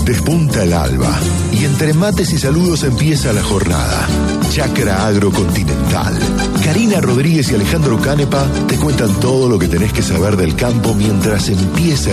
Despunta el alba y entre mates y saludos empieza la jornada. Chacra Agrocontinental. Karina Rodríguez y Alejandro Canepa te cuentan todo lo que tenés que saber del campo mientras empieza